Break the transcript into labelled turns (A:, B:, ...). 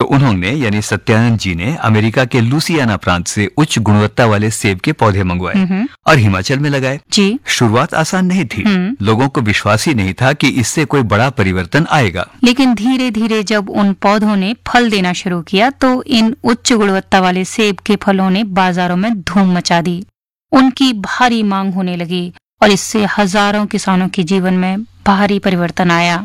A: उन्होंने यानी सत्यानंद जी ने अमेरिका के लुसियाना प्रांत से उच्च गुणवत्ता वाले सेब के पौधे मंगवाए और हिमाचल में लगाए।
B: जी।
A: शुरुआत आसान नहीं थी, लोगों को विश्वास ही नहीं था कि इससे कोई बड़ा परिवर्तन आएगा।
B: लेकिन धीरे धीरे जब उन पौधों ने फल देना शुरू किया तो इन उच्च गुणवत्ता वाले सेब के फलों ने बाजारों में धूम मचा दी। उनकी भारी मांग होने लगी और इससे हजारों किसानों के जीवन में भारी परिवर्तन आया।